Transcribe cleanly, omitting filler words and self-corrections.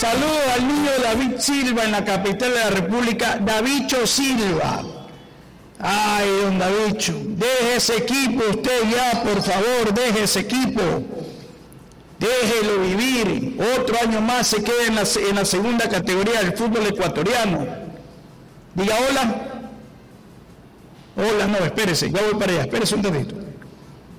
Saludos al niño David Silva en la capital de la República, Davicho Silva. Ay, don Davicho, deje ese equipo usted ya, por favor, deje ese equipo. Déjelo vivir. Otro año más se queda en la segunda categoría del fútbol ecuatoriano. Diga hola. Hola, no, espérese, ya voy para allá, espérese un ratito.